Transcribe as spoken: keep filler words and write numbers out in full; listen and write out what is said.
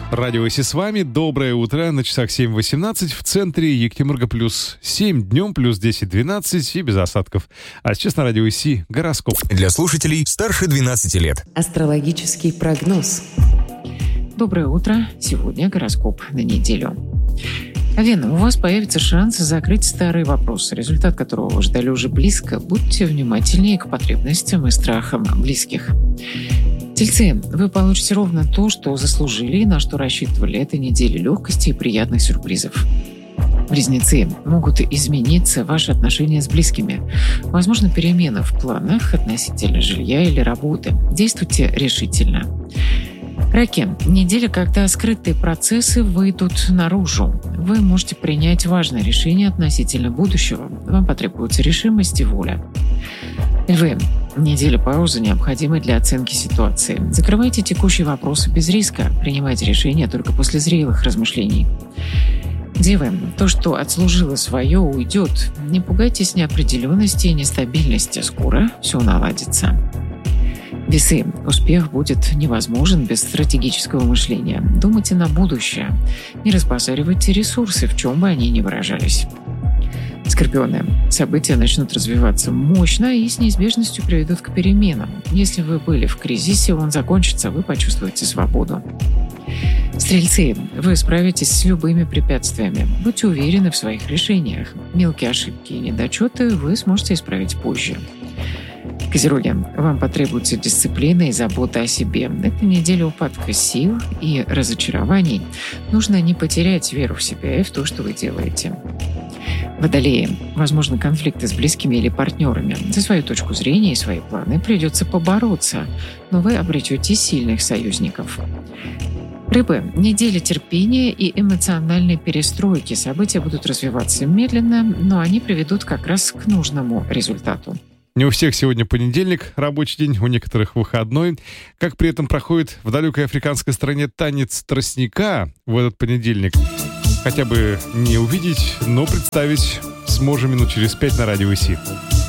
Радио ИСИ с вами. Доброе утро. На часах семь восемнадцать. В центре Екатеринбурга плюс семь, днем плюс десять двенадцать и без осадков. А сейчас на Радио ИСИ гороскоп. Для слушателей старше двенадцати лет. Астрологический прогноз. Доброе утро. Сегодня гороскоп на неделю. Овен, у вас появится шанс закрыть старый вопрос, результат которого вы ждали уже близко. Будьте внимательнее к потребностям и страхам близких. Тельцы, вы получите ровно то, что заслужили и на что рассчитывали этой неделе легкости и приятных сюрпризов. Близнецы, могут измениться ваши отношения с близкими. Возможно, перемены в планах относительно жилья или работы. Действуйте решительно. Раки, неделя, когда скрытые процессы выйдут наружу. Вы можете принять важное решение относительно будущего. Вам потребуется решимость и воля. Львы, неделя паузы необходима для оценки ситуации. Закрывайте текущие вопросы без риска. Принимайте решения только после зрелых размышлений. Девы, то, что отслужило свое, уйдет. Не пугайтесь неопределенности и нестабильности. Скоро все наладится. Весы. Успех будет невозможен без стратегического мышления. Думайте на будущее. Не разбазаривайте ресурсы, в чем бы они ни выражались. Скорпионы. События начнут развиваться мощно и с неизбежностью приведут к переменам. Если вы были в кризисе, он закончится, вы почувствуете свободу. Стрельцы. Вы справитесь с любыми препятствиями. Будьте уверены в своих решениях. Мелкие ошибки и недочеты вы сможете исправить позже. Козероги, вам потребуется дисциплина и забота о себе. Это неделя упадка сил и разочарований. Нужно не потерять веру в себя и в то, что вы делаете. Водолеи, возможно, конфликты с близкими или партнерами. За свою точку зрения и свои планы придется побороться, но вы обретете сильных союзников. Рыбы, неделя терпения и эмоциональной перестройки. События будут развиваться медленно, но они приведут как раз к нужному результату. Не у всех сегодня понедельник, рабочий день, у некоторых выходной. Как при этом проходит в далекой африканской стране танец тростника в этот понедельник? Хотя бы не увидеть, но представить сможем минут через пять на Радио ИСИ.